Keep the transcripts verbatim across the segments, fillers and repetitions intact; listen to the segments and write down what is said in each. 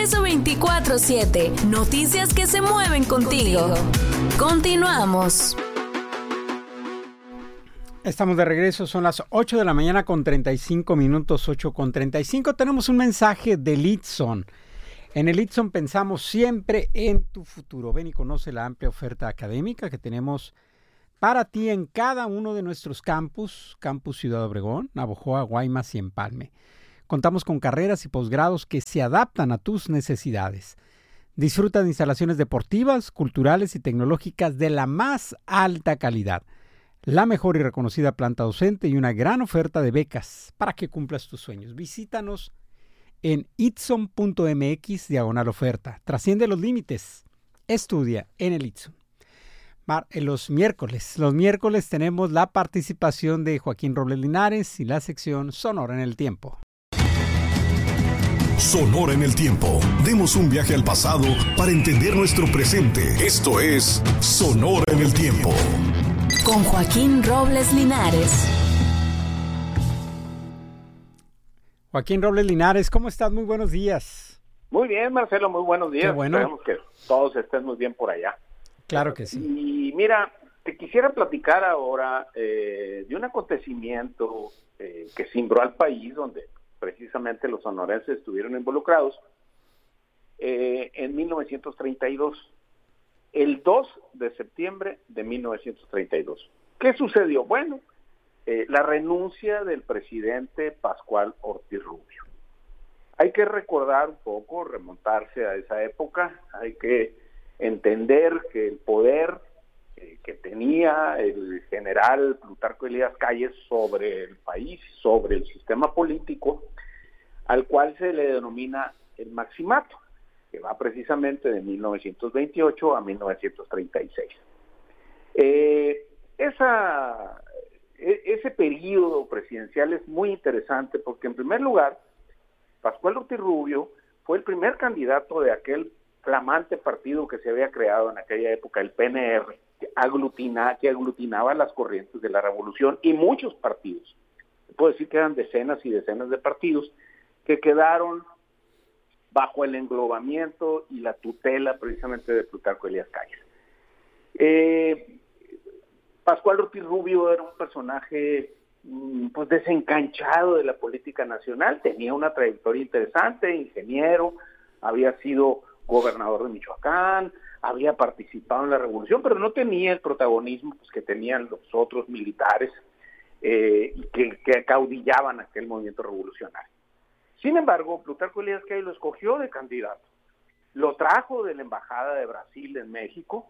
Universo veinticuatro siete. Noticias que se mueven contigo. Continuamos. Estamos de regreso, son las ocho de la mañana con treinta y cinco minutos, ocho con treinta y cinco. Tenemos un mensaje de Litson. En el Litson pensamos siempre en tu futuro. Ven y conoce la amplia oferta académica que tenemos para ti en cada uno de nuestros campus, Campus Ciudad Obregón, Navojoa, Guaymas y Empalme. Contamos con carreras y posgrados que se adaptan a tus necesidades. Disfruta de instalaciones deportivas, culturales y tecnológicas de la más alta calidad, la mejor y reconocida planta docente y una gran oferta de becas para que cumplas tus sueños. Visítanos en itson.mx diagonal oferta. Trasciende los límites. Estudia en el Itson. Mar, en los miércoles, los miércoles tenemos la participación de Joaquín Robles Linares y la sección Sonora en el Tiempo. Sonora en el Tiempo. Demos un viaje al pasado para entender nuestro presente. Esto es Sonora en el Tiempo. Con Joaquín Robles Linares. Joaquín Robles Linares, ¿cómo estás? Muy buenos días. Muy bien, Marcelo, muy buenos días. Qué bueno. Esperemos que todos estén muy bien por allá. Claro que sí. Y mira, te quisiera platicar ahora eh, de un acontecimiento eh, que cimbró al país, donde precisamente los sonorenses estuvieron involucrados, eh, en mil novecientos treinta y dos. El dos de septiembre de mil novecientos treinta y dos. ¿Qué sucedió? Bueno, eh, la renuncia del presidente Pascual Ortiz Rubio. Hay que recordar un poco, remontarse a esa época, hay que entender que el poder eh, que tenía el general Plutarco Elías Calles sobre el país, sobre el sistema político, al cual se le denomina el maximato, que va precisamente de mil novecientos veintiocho a mil novecientos treinta y seis. Eh, esa, e, ese periodo presidencial es muy interesante porque, en primer lugar, Pascual Ortiz Rubio fue el primer candidato de aquel flamante partido que se había creado en aquella época, el P N R, que, aglutina, que aglutinaba las corrientes de la revolución y muchos partidos. Puedo decir que eran decenas y decenas de partidos que quedaron bajo el englobamiento y la tutela precisamente de Plutarco Elías Calles. Eh, Pascual Ortiz Rubio era un personaje pues desencanchado de la política nacional, tenía una trayectoria interesante, ingeniero, había sido gobernador de Michoacán, había participado en la revolución, pero no tenía el protagonismo pues, que tenían los otros militares eh, que, que acaudillaban aquel movimiento revolucionario. Sin embargo, Plutarco Elías Calles lo escogió de candidato, lo trajo de la Embajada de Brasil en México,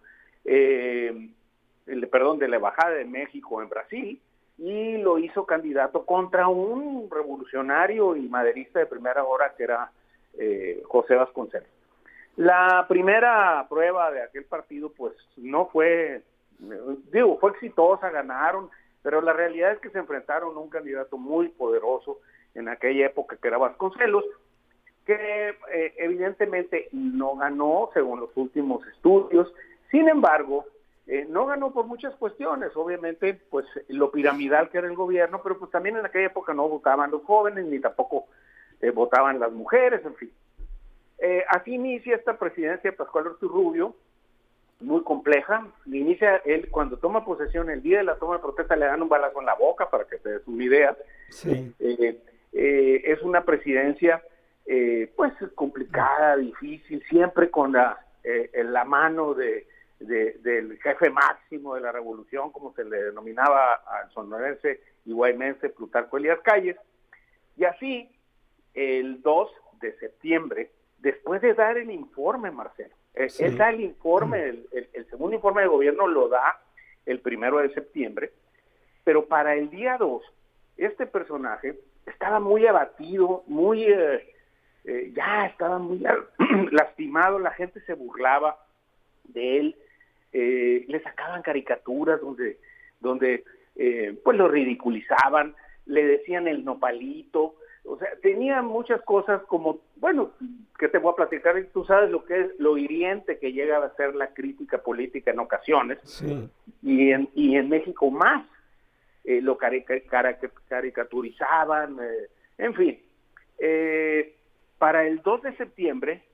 eh, el, perdón, de la Embajada de México en Brasil, y lo hizo candidato contra un revolucionario y maderista de primera hora que era eh, José Vasconcelos. La primera prueba de aquel partido pues no fue, digo, fue exitosa, ganaron, pero la realidad es que se enfrentaron a un candidato muy poderoso en aquella época que era Vasconcelos, que eh, evidentemente no ganó según los últimos estudios. Sin embargo, eh, no ganó por muchas cuestiones, obviamente pues lo piramidal que era el gobierno, pero pues también en aquella época no votaban los jóvenes ni tampoco eh, votaban las mujeres, en fin. Eh, así inicia esta presidencia de Pascual Ortiz Rubio, muy compleja. Inicia él, cuando toma posesión, el día de la toma de protesta le dan un balazo en la boca, para que te des una idea. Sí. Eh, eh, es una presidencia eh, pues complicada, difícil, siempre con la, eh, en la mano de, de, del jefe máximo de la revolución, como se le denominaba al sonorense y guaymense Plutarco Elías Calles. Y así, el dos de septiembre, después de dar el informe, Marcelo, sí. él da el informe, el, el, el segundo informe de gobierno lo da el primero de septiembre, pero para el día dos, este personaje estaba muy abatido, muy, eh, eh, ya estaba muy lastimado, la gente se burlaba de él, eh, le sacaban caricaturas donde, donde eh, pues lo ridiculizaban, le decían el nopalito. O sea, tenía muchas cosas como, bueno, que te voy a platicar, tú sabes lo que es lo hiriente que llega a ser la crítica política en ocasiones, sí. y, en, y en México más, eh, lo carica, carica, caricaturizaban, eh, en fin. Eh, para el dos de septiembre,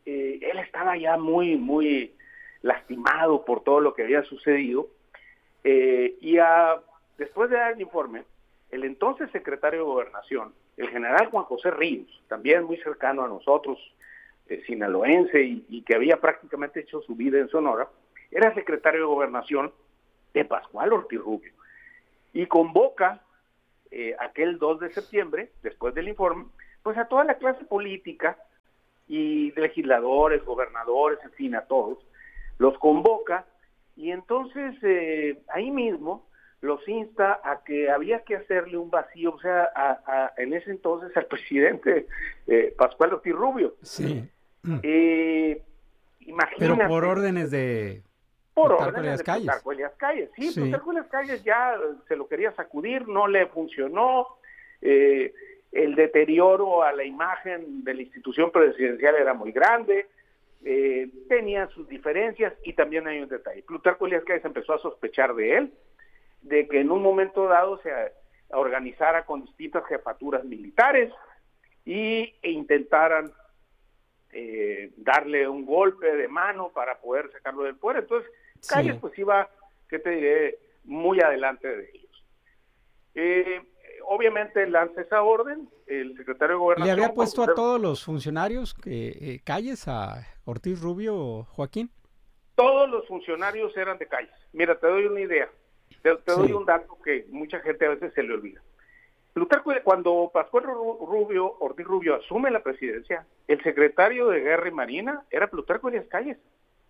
eh, él estaba ya muy, muy lastimado por todo lo que había sucedido, eh, y a, después de dar el informe, el entonces secretario de Gobernación, el general Juan José Ríos, también muy cercano a nosotros, eh, sinaloense, y, y que había prácticamente hecho su vida en Sonora, era secretario de Gobernación de Pascual Ortiz Rubio, y convoca eh, aquel dos de septiembre, después del informe, pues a toda la clase política y legisladores, gobernadores, en fin, a todos, los convoca, y entonces eh, ahí mismo los insta a que había que hacerle un vacío, o sea, a, a, en ese entonces al presidente eh, Pascual Ortiz Rubio. Sí. Eh, imagínate. Pero por órdenes de Por Plutarco órdenes Elías de Calles. Plutarco Elías Calles. Sí, Sí. Plutarco Elías Calles ya se lo quería sacudir, no le funcionó. Eh, el deterioro a la imagen de la institución presidencial era muy grande. Eh, tenía sus diferencias, y también hay un detalle. Plutarco Elías Calles empezó a sospechar de él, de que en un momento dado se organizara con distintas jefaturas militares y e intentaran eh, darle un golpe de mano para poder sacarlo del poder. Entonces Calles sí. pues iba, ¿qué te diré?, muy adelante de ellos. Eh, obviamente lanza esa orden, el secretario de Gobernación... ¿Le había puesto a todos los funcionarios que eh, Calles, a Ortiz Rubio o Joaquín? Todos los funcionarios eran de Calles. Mira, te doy una idea, te, te sí. doy un dato que mucha gente a veces se le olvida. Plutarco, cuando Pascual Rubio, Ortiz Rubio asume la presidencia, el secretario de Guerra y Marina era Plutarco Elías Calles.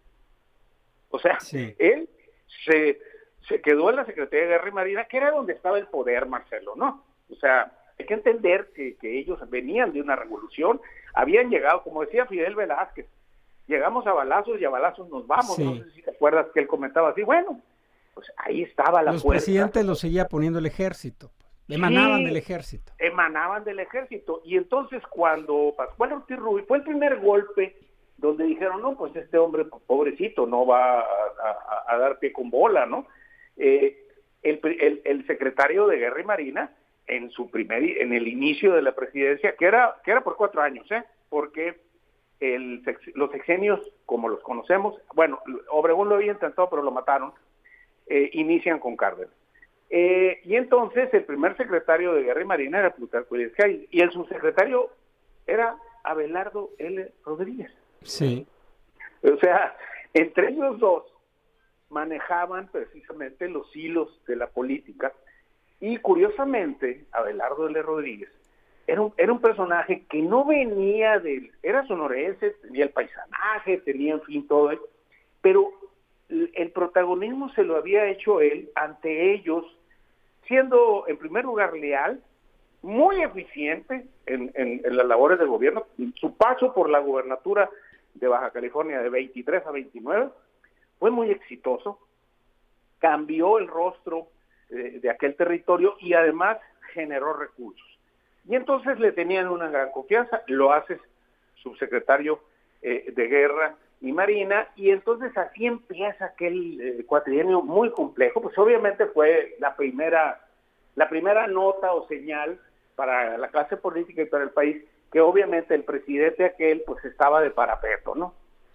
O sea, sí. él se, se quedó en la Secretaría de Guerra y Marina, que era donde estaba el poder, Marcelo, ¿no? O sea, hay que entender que, que ellos venían de una revolución, habían llegado, como decía Fidel Velázquez, llegamos a balazos y a balazos nos vamos. Sí. No sé si te acuerdas que él comentaba así, bueno, pues ahí estaba la Los fuerza. presidentes los seguía poniendo el ejército. Emanaban sí, del ejército. Emanaban del ejército. Y entonces cuando Pascual Ortiz Rubio, fue el primer golpe donde dijeron, no, pues este hombre pobrecito no va a, a, a dar pie con bola, ¿no? Eh, el, el, el secretario de Guerra y Marina, en su primer, en el inicio de la presidencia, que era, que era por cuatro años, ¿eh? Porque el, los sexenios, como los conocemos, bueno, Obregón lo había intentado, pero lo mataron, eh, inician con Cárdenas. Eh, y entonces el primer secretario de Guerra y Marina era Plutarco Elías Calles, y el subsecretario era Abelardo L. Rodríguez. Sí. O sea, entre ellos dos manejaban precisamente los hilos de la política, y curiosamente Abelardo L. Rodríguez era un, era un personaje que no venía del, era sonorense, tenía el paisanaje, tenía en fin todo eso, pero el protagonismo se lo había hecho él ante ellos, siendo en primer lugar leal, muy eficiente en, en, en las labores del gobierno. Su paso por la gubernatura de Baja California de veintitrés a veintinueve fue muy exitoso, cambió el rostro eh, de aquel territorio y además generó recursos. Y entonces le tenían una gran confianza, lo hace subsecretario eh, de Guerra y Marina, y entonces así empieza aquel eh, cuatrienio muy complejo. Pues obviamente fue la primera, la primera nota o señal para la clase política y para el país, que obviamente el presidente aquel pues estaba de parapeto, ¿no?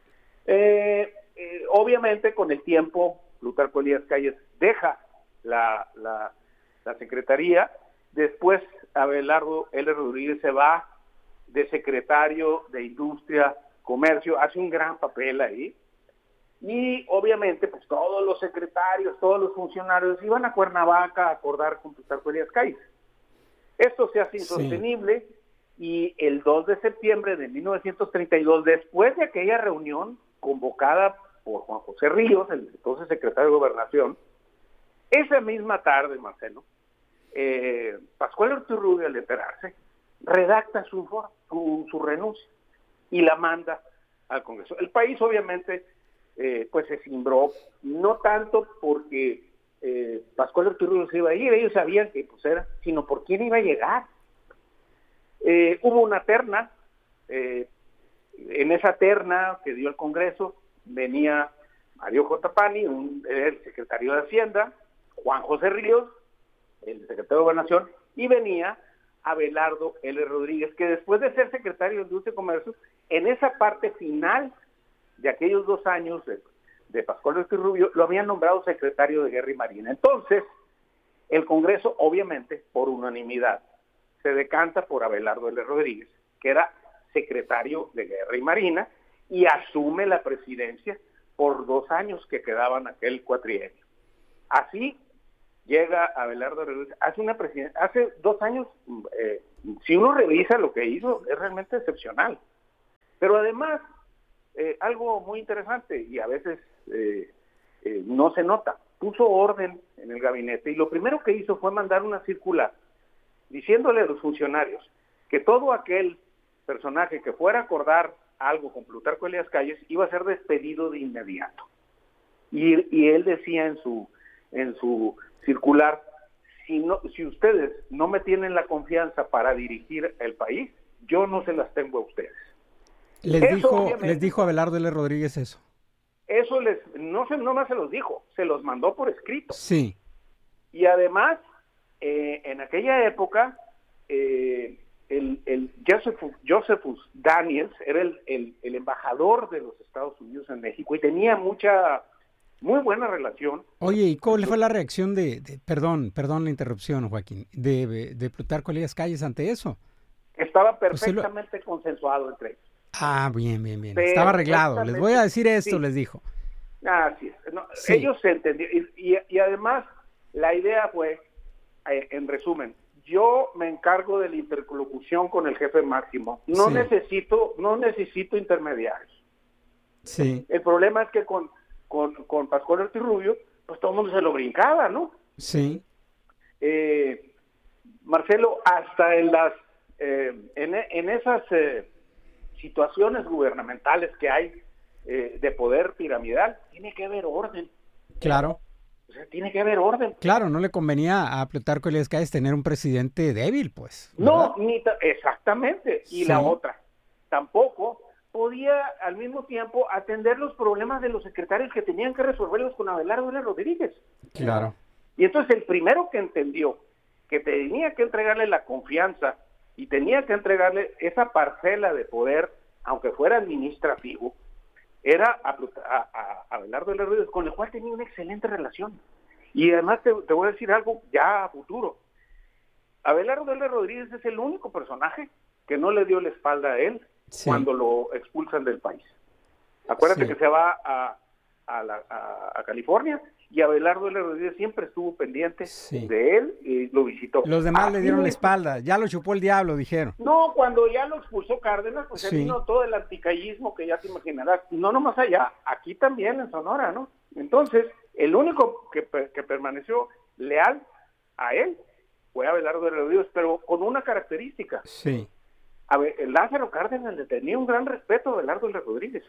Eh, eh, obviamente con el tiempo Plutarco Elías Calles deja la, la, la secretaría, después Abelardo L. Rodríguez se va de secretario de Industria, Comercio, hace un gran papel ahí, y obviamente pues todos los secretarios, todos los funcionarios iban a Cuernavaca a acordar con Plutarco Elías Calles. Esto se hace insostenible, sí. Y el dos de septiembre de mil novecientos treinta y dos, después de aquella reunión convocada por Juan José Ríos, el entonces secretario de Gobernación, esa misma tarde, Marcelo, eh, Pascual Ortiz Rubio, al enterarse, redacta su, su, su renuncia y la manda al Congreso. El país obviamente eh, pues se cimbró, no tanto porque eh, Pascual Ortiz Rubio se iba a ir, ellos sabían que pues era, sino por quién iba a llegar. Eh, hubo una terna, eh, en esa terna que dio el Congreso venía Mario J. Pani, un, el secretario de Hacienda, Juan José Ríos, el secretario de Gobernación, y venía Abelardo L. Rodríguez, que después de ser secretario de Industria y Comercio, en esa parte final de aquellos dos años de, de Pascual Ortiz Rubio, lo habían nombrado secretario de Guerra y Marina. Entonces, el Congreso, obviamente, por unanimidad, se decanta por Abelardo L. Rodríguez, que era secretario de Guerra y Marina, y asume la presidencia por dos años que quedaban aquel cuatrienio. Así llega Abelardo Rodríguez, hace una presidencia, hace dos años, eh, si uno revisa lo que hizo, es realmente excepcional. Pero además, eh, algo muy interesante, y a veces eh, eh, no se nota, puso orden en el gabinete, y lo primero que hizo fue mandar una circular diciéndole a los funcionarios que todo aquel personaje que fuera a acordar algo con Plutarco Elías Calles iba a ser despedido de inmediato. Y, y él decía en su en su circular, si no, si ustedes no me tienen la confianza para dirigir el país, yo no se las tengo a ustedes. Les eso, dijo les dijo Abelardo L. Rodríguez eso. Eso les no se no más se los dijo, se los mandó por escrito. Sí. Y además eh, en aquella época eh, el, el Josephus, Josephus Daniels era el, el, el embajador de los Estados Unidos en México y tenía mucha, muy buena relación. Oye, ¿y cómo le fue la reacción de, de perdón, perdón la interrupción, Joaquín, de, de Plutarco Elías Calles ante eso? Estaba perfectamente pues lo... consensuado entre ellos. Ah, bien, bien, bien. Estaba arreglado. Les voy a decir esto, sí. Les dijo. Así es. No, sí. Ellos se entendieron. Y, y, y además, la idea fue, eh, en resumen, yo me encargo de la interlocución con el jefe máximo. No sí. necesito, no necesito intermediarios. Sí. El problema es que con, con, con Pascual Ortiz Rubio, pues todo el mundo se lo brincaba, ¿no? Sí. Eh, Marcelo, hasta en las, eh, en, en esas eh, situaciones gubernamentales que hay eh, de poder piramidal, tiene que haber orden. Claro. O sea, tiene que haber orden. Claro, no le convenía a Plutarco Elías Calles tener un presidente débil, pues. ¿verdad? No, ni ta- exactamente. Y sí. La otra, tampoco podía al mismo tiempo atender los problemas de los secretarios que tenían que resolverlos con Abelardo L. Rodríguez. Claro. Y entonces el primero que entendió que tenía que entregarle la confianza y tenía que entregarle esa parcela de poder, aunque fuera administrativo, era a, a, a Abelardo L. Rodríguez, con el cual tenía una excelente relación. Y además te, te voy a decir algo ya a futuro. Abelardo L. Rodríguez es el único personaje que no le dio la espalda a él sí. cuando lo expulsan del país. Acuérdate sí. que se va a, a, la, a, a California y Abelardo L. Rodríguez siempre estuvo pendiente sí. de él y lo visitó. Los demás Así le dieron es. la espalda, ya lo chupó el diablo, dijeron. No, cuando ya lo expulsó Cárdenas, pues sí. vino todo el anticallismo que ya te imaginarás. No nomás allá, aquí también en Sonora, ¿no? Entonces, el único que, que permaneció leal a él fue Abelardo L. Rodríguez, pero con una característica. Sí. A ver, Lázaro Cárdenas le tenía un gran respeto a Abelardo L. Rodríguez.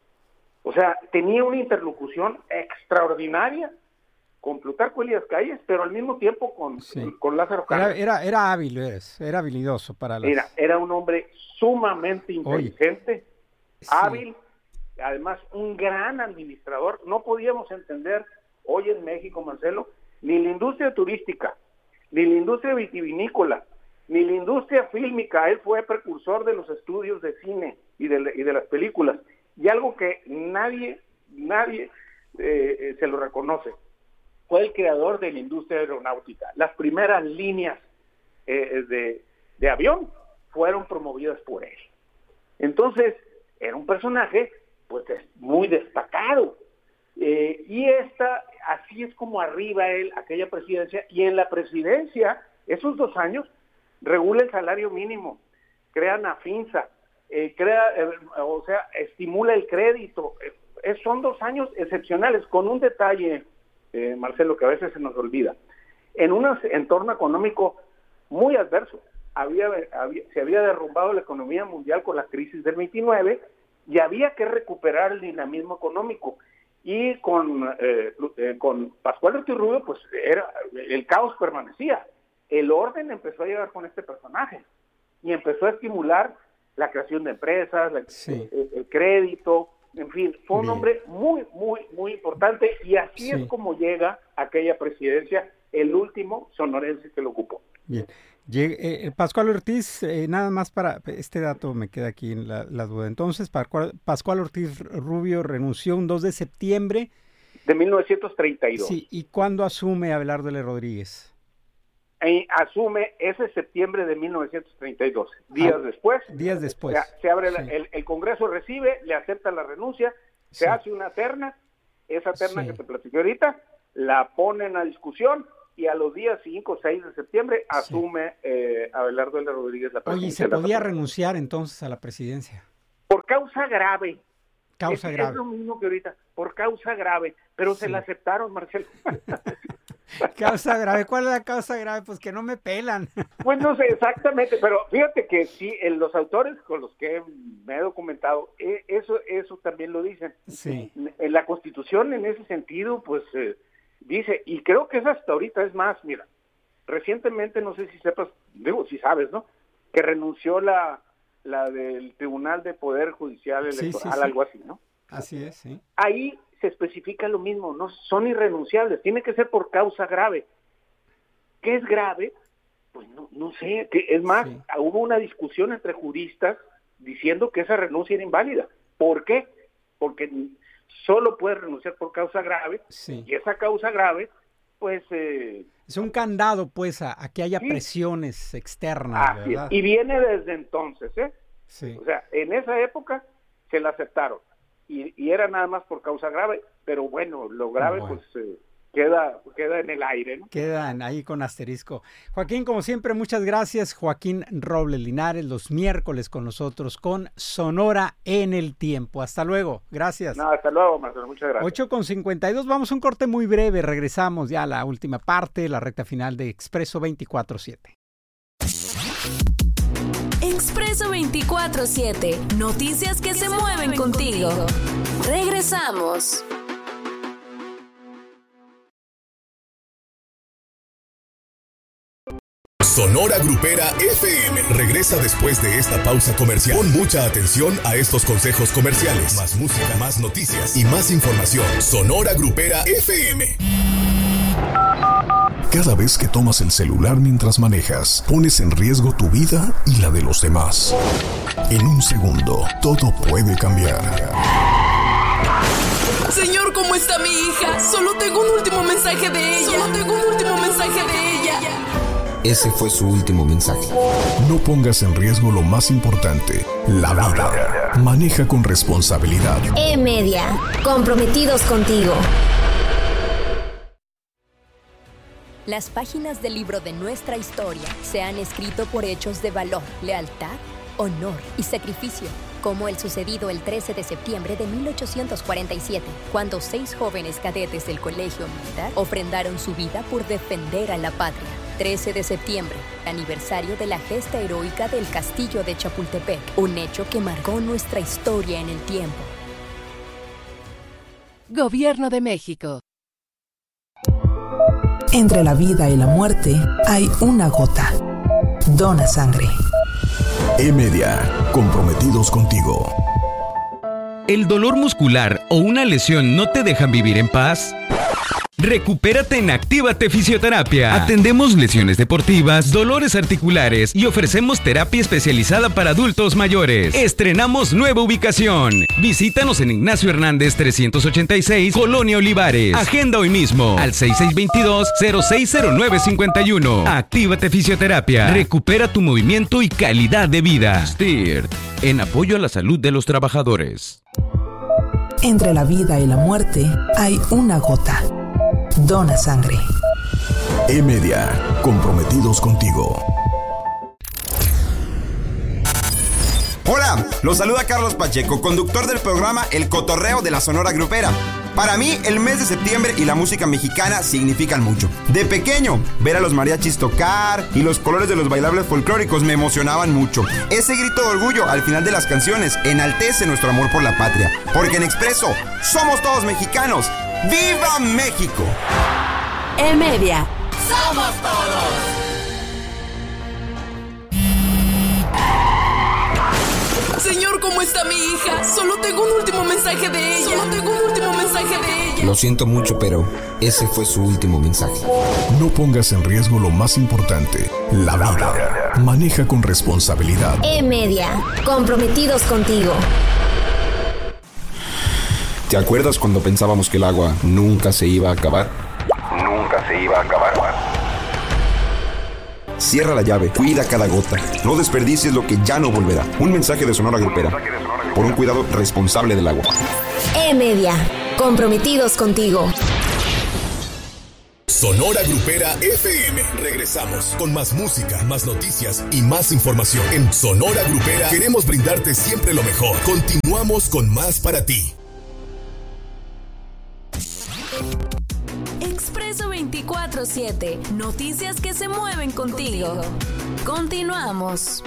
O sea, tenía una interlocución extraordinaria con Plutarco Elías Calles, pero al mismo tiempo con, sí. con Lázaro Cárdenas. Era, era, era hábil, eres, era habilidoso para las... Era, era un hombre sumamente inteligente, sí. hábil, además un gran administrador. No podíamos entender hoy en México, Marcelo, ni la industria turística, ni la industria vitivinícola, ni la industria fílmica. Él fue precursor de los estudios de cine y de, y de las películas. Y algo que nadie, nadie eh, se lo reconoce, fue el creador de la industria aeronáutica. Las primeras líneas eh, de, de avión fueron promovidas por él. Entonces, era un personaje pues muy destacado. Eh, y esta, así es como arriba él aquella presidencia, y en la presidencia, esos dos años, regula el salario mínimo, crean AFINSA, eh, crea, eh, o sea, estimula el crédito. Eh, son dos años excepcionales, con un detalle, eh, Marcelo, que a veces se nos olvida. En un entorno económico muy adverso, había, había, se había derrumbado la economía mundial con la crisis del veintinueve, y había que recuperar el dinamismo económico. Y con, eh, eh, con Pascual Ortiz Rubio, pues era, el caos permanecía. El orden empezó a llegar con este personaje y empezó a estimular la creación de empresas, la, sí. el, el crédito, en fin, fue un Bien. hombre muy, muy, muy importante, y así sí. es como llega a aquella presidencia, el último sonorense que lo ocupó. Bien. Eh, Pascual Ortiz, eh, nada más para este dato me queda aquí en la, la duda. Entonces, Pascual, Pascual Ortiz Rubio renunció un dos de septiembre de mil novecientos treinta y dos. Sí, ¿y cuándo asume Abelardo L. Rodríguez? Eh, asume ese septiembre de mil novecientos treinta y dos, días ah, después. Días después. O sea, se abre la, sí. el, el Congreso recibe, le acepta la renuncia, se sí. hace una terna, esa terna sí. que te platiqué ahorita, la ponen a discusión. Y a los días cinco o seis de septiembre asume sí. eh, Abelardo L. Rodríguez la presidencia. Oye, ¿y se podía renunciar entonces a la presidencia? Por causa grave. Causa es, grave. Es lo mismo que ahorita, por causa grave. Pero sí. se la aceptaron, Marcelo. Causa grave. ¿Cuál es la causa grave? Pues que no me pelan. Pues no sé exactamente, pero fíjate que sí, en los autores con los que me he documentado, eh, eso, eso también lo dicen. Sí. En la Constitución, en ese sentido, pues... Eh, dice, y creo que es hasta ahorita, es más, mira, recientemente, no sé si sepas, digo, si sabes, ¿no? Que renunció la, la del Tribunal de Poder Judicial Electoral, sí, sí, sí. algo así, ¿no? Así es, sí. Ahí se especifica lo mismo, no son irrenunciables, tiene que ser por causa grave. ¿Qué es grave? Pues no, no sé, que es más, sí. hubo una discusión entre juristas diciendo que esa renuncia era inválida. ¿Por qué? Porque solo puede renunciar por causa grave, sí. y esa causa grave, pues... Eh, es un candado, pues, a, a que haya sí. presiones externas, Así ¿verdad? Es. Y viene desde entonces, ¿eh? Sí. O sea, en esa época se la aceptaron, y, y era nada más por causa grave, pero bueno, lo grave, bueno. pues... Eh, Queda, queda en el aire, ¿no? Quedan ahí con asterisco. Joaquín, como siempre, muchas gracias. Joaquín Robles Linares, los miércoles con nosotros con Sonora en el Tiempo. Hasta luego. Gracias. No, hasta luego, Marcelo. Muchas gracias. ocho con cincuenta y dos. Vamos a un corte muy breve. Regresamos ya a la última parte, la recta final de Expreso veinticuatro siete. Expreso veinticuatro siete. Noticias que, que se, se mueven contigo. contigo. Regresamos. Sonora Grupera F M regresa después de esta pausa comercial. Pon mucha atención a estos consejos comerciales. Más música, más noticias y más información. Sonora Grupera F M. Cada vez que tomas el celular mientras manejas, pones en riesgo tu vida y la de los demás. En un segundo, todo puede cambiar. Señor, ¿cómo está mi hija? Solo tengo un último mensaje de ella. Solo tengo un último mensaje de ella. Ese fue su último mensaje. No pongas en riesgo lo más importante, la vida. Maneja con responsabilidad. E-Media, comprometidos contigo. Las páginas del libro de nuestra historia se han escrito por hechos de valor, lealtad, honor y sacrificio, como el sucedido el trece de septiembre de mil ochocientos cuarenta y siete, cuando seis jóvenes cadetes del Colegio Militar ofrendaron su vida por defender a la patria. trece de septiembre, aniversario de la gesta heroica del Castillo de Chapultepec, un hecho que marcó nuestra historia en el tiempo. Gobierno de México. Entre la vida y la muerte hay una gota. Dona sangre. E-Media, comprometidos contigo. ¿El dolor muscular o una lesión no te dejan vivir en paz? Recupérate en Actívate Fisioterapia. Atendemos lesiones deportivas, dolores articulares y ofrecemos terapia especializada para adultos mayores. Estrenamos nueva ubicación. Visítanos en Ignacio Hernández trescientos ochenta y seis, Colonia Olivares. Agenda hoy mismo al seis seis dos dos, cero seis cero nueve cinco uno. Actívate Fisioterapia. Recupera tu movimiento y calidad de vida. S T I R T, en apoyo a la salud de los trabajadores. Entre la vida y la muerte hay una gota. Dona sangre. E-Media, comprometidos contigo. Hola, los saluda Carlos Pacheco, conductor del programa El Cotorreo de la Sonora Grupera. Para mí, el mes de septiembre y la música mexicana significan mucho. De pequeño, ver a los mariachis tocar y los colores de los bailables folclóricos me emocionaban mucho. Ese grito de orgullo al final de las canciones enaltece nuestro amor por la patria. Porque en Expreso, somos todos mexicanos. ¡Viva México! E-Media. ¡Somos todos! Señor, ¿cómo está mi hija? Solo tengo un último mensaje de ella. Solo tengo un último mensaje de ella. Lo siento mucho, pero ese fue su último mensaje. No pongas en riesgo lo más importante, la vida. Maneja con responsabilidad. E-Media, comprometidos contigo. ¿Te acuerdas cuando pensábamos que el agua nunca se iba a acabar? Nunca se iba a acabar. Cierra la llave, cuida cada gota. No desperdicies lo que ya no volverá. Un mensaje de Sonora Grupera. Por un cuidado responsable del agua. E-Media, comprometidos contigo. Sonora Grupera F M. Regresamos con más música, más noticias y más información. En Sonora Grupera queremos brindarte siempre lo mejor. Continuamos con más para ti. Expreso veinticuatro siete. Noticias que se mueven contigo. Continuamos.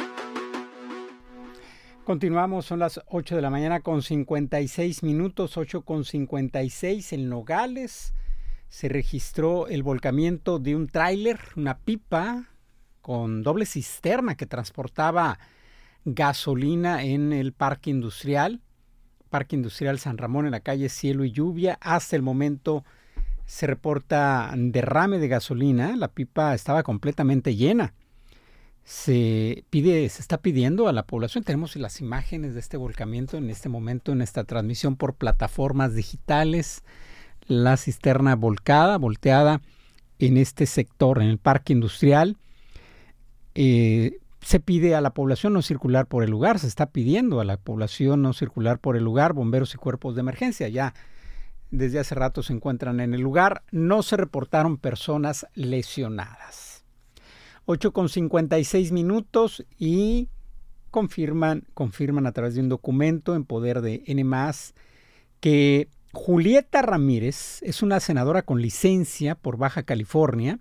Continuamos, son las ocho de la mañana con cincuenta y seis minutos, ocho con cincuenta y seis. En Nogales se registró el volcamiento de un tráiler, una pipa con doble cisterna que transportaba gasolina en el Parque Industrial, Parque Industrial San Ramón, en la calle Cielo y Lluvia. Hasta el momento se reporta derrame de gasolina. La pipa estaba completamente llena. Se pide, se está pidiendo a la población. Tenemos las imágenes de este volcamiento en este momento en esta transmisión por plataformas digitales. La cisterna volcada, volteada en este sector, en el Parque Industrial. Eh, se pide a la población no circular por el lugar. Se está pidiendo a la población no circular por el lugar. Bomberos y cuerpos de emergencia ya desde hace rato se encuentran en el lugar. No se reportaron personas lesionadas. ocho con cincuenta y seis minutos y confirman, confirman a través de un documento en poder de N más que Julieta Ramírez es una senadora con licencia por Baja California.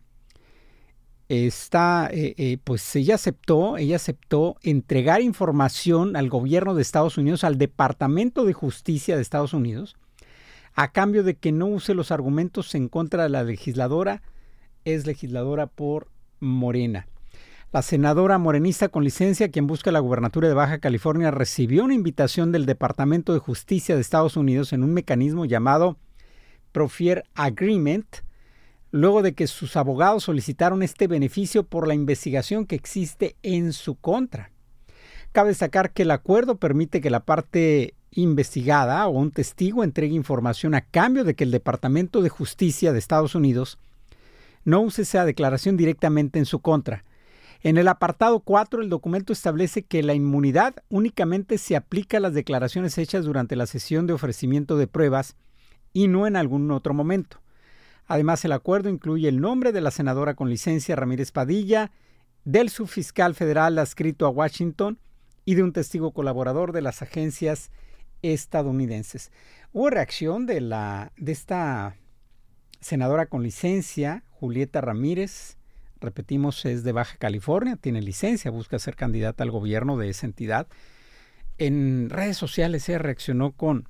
Está, eh, eh, pues ella aceptó, ella aceptó entregar información al gobierno de Estados Unidos, al Departamento de Justicia de Estados Unidos, a cambio de que no use los argumentos en contra de la legisladora. Es legisladora por Morena. La senadora morenista con licencia, quien busca la gubernatura de Baja California, recibió una invitación del Departamento de Justicia de Estados Unidos en un mecanismo llamado Proffer Agreement, luego de que sus abogados solicitaron este beneficio por la investigación que existe en su contra. Cabe destacar que el acuerdo permite que la parte investigada o un testigo entregue información a cambio de que el Departamento de Justicia de Estados Unidos no use esa declaración directamente en su contra. En el apartado cuatro, el documento establece que la inmunidad únicamente se aplica a las declaraciones hechas durante la sesión de ofrecimiento de pruebas y no en algún otro momento. Además, el acuerdo incluye el nombre de la senadora con licencia Ramírez Padilla, del subfiscal federal adscrito a Washington y de un testigo colaborador de las agencias estadounidenses. Hubo reacción de, la, de esta senadora con licencia, Julieta Ramírez. Repetimos, es de Baja California, tiene licencia, busca ser candidata al gobierno de esa entidad. En redes sociales ella reaccionó con,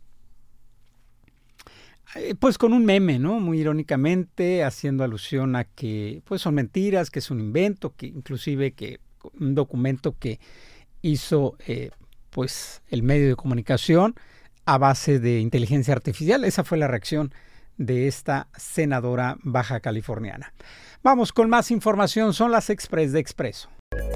pues con un meme, ¿no? Muy irónicamente, haciendo alusión a que pues son mentiras, que es un invento, que inclusive que un documento que hizo eh, pues el medio de comunicación a base de inteligencia artificial. Esa fue la reacción de esta senadora baja californiana. Vamos con más información, son las Express de Expreso.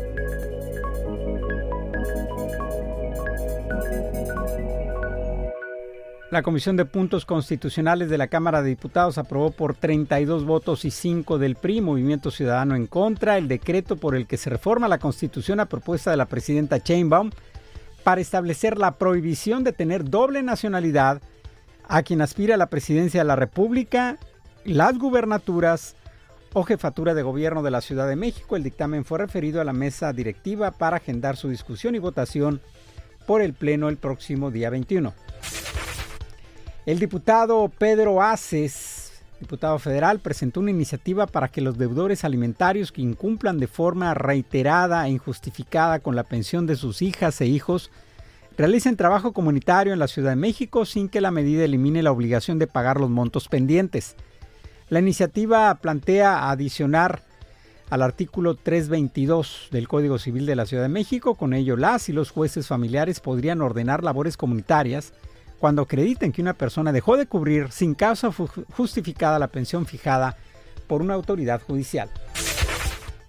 La Comisión de Puntos Constitucionales de la Cámara de Diputados aprobó por treinta y dos votos y cinco del P R I, Movimiento Ciudadano en contra, el decreto por el que se reforma la Constitución a propuesta de la presidenta Sheinbaum para establecer la prohibición de tener doble nacionalidad a quien aspira a la presidencia de la República, las gubernaturas o jefatura de gobierno de la Ciudad de México. El dictamen fue referido a la mesa directiva para agendar su discusión y votación por el Pleno el próximo día veintiuno. El diputado Pedro Aces, diputado federal, presentó una iniciativa para que los deudores alimentarios que incumplan de forma reiterada e injustificada con la pensión de sus hijas e hijos realicen trabajo comunitario en la Ciudad de México sin que la medida elimine la obligación de pagar los montos pendientes. La iniciativa plantea adicionar al artículo trescientos veintidós del Código Civil de la Ciudad de México. Con ello, las y los jueces familiares podrían ordenar labores comunitarias cuando acrediten que una persona dejó de cubrir sin causa justificada la pensión fijada por una autoridad judicial.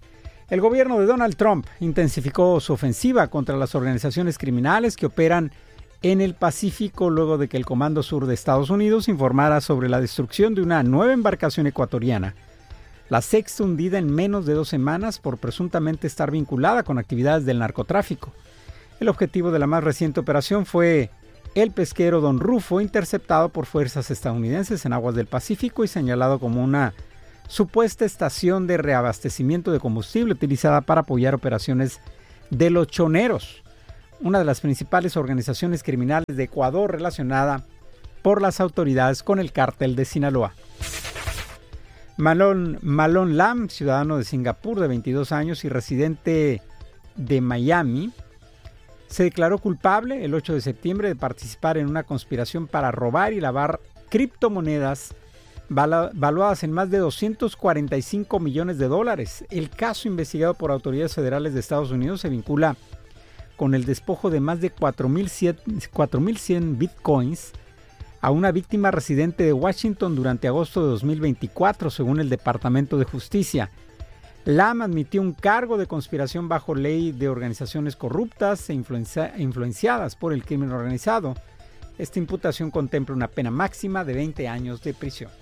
El gobierno de Donald Trump intensificó su ofensiva contra las organizaciones criminales que operan en el Pacífico luego de que el Comando Sur de Estados Unidos informara sobre la destrucción de una nueva embarcación ecuatoriana, la sexta hundida en menos de dos semanas por presuntamente estar vinculada con actividades del narcotráfico. El objetivo de la más reciente operación fue el pesquero Don Rufo, interceptado por fuerzas estadounidenses en aguas del Pacífico y señalado como una supuesta estación de reabastecimiento de combustible utilizada para apoyar operaciones de los choneros, una de las principales organizaciones criminales de Ecuador relacionada por las autoridades con el cártel de Sinaloa. Malon, Malon Lam, ciudadano de Singapur de veintidós años y residente de Miami, se declaró culpable el ocho de septiembre de participar en una conspiración para robar y lavar criptomonedas valuadas en más de doscientos cuarenta y cinco millones de dólares. El caso, investigado por autoridades federales de Estados Unidos, se vincula con el despojo de más de cuatro mil cien bitcoins a una víctima residente de Washington durante agosto de dos mil veinticuatro, según el Departamento de Justicia. Lam admitió un cargo de conspiración bajo ley de organizaciones corruptas e influencia- influenciadas por el crimen organizado. Esta imputación contempla una pena máxima de veinte años de prisión.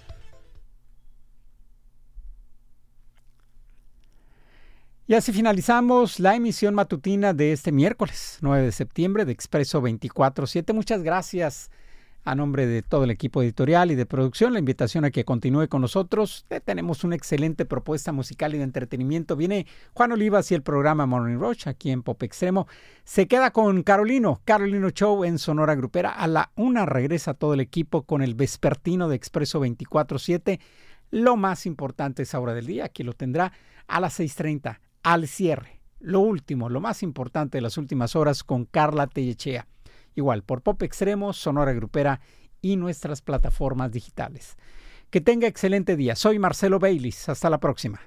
Y así finalizamos la emisión matutina de este miércoles nueve de septiembre de Expreso veinticuatro siete. Muchas gracias a nombre de todo el equipo editorial y de producción. La invitación a que continúe con nosotros. Eh, tenemos una excelente propuesta musical y de entretenimiento. Viene Juan Olivas y el programa Morning Rush aquí en Pop Extremo. Se queda con Carolino, Carolino Show en Sonora Grupera. A la una regresa todo el equipo con el vespertino de Expreso veinticuatro siete. Lo más importante es hora del día. Aquí lo tendrá a las seis treinta. Al cierre, lo último, lo más importante de las últimas horas con Carla Tellechea. Igual por Pop Extremo, Sonora Grupera y nuestras plataformas digitales. Que tenga excelente día. Soy Marcelo Baylis. Hasta la próxima.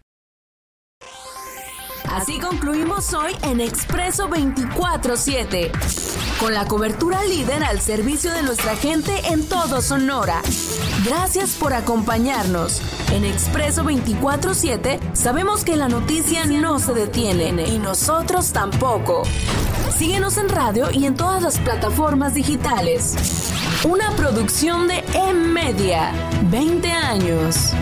Así concluimos hoy en Expreso veinticuatro siete, con la cobertura líder al servicio de nuestra gente en todo Sonora. Gracias por acompañarnos. En Expreso veinticuatro siete sabemos que la noticia no se detiene y nosotros tampoco. Síguenos en radio y en todas las plataformas digitales. Una producción de M-Media. veinte años.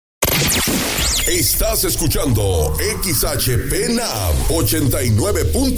Estás escuchando X H P N A M ochenta y nueve punto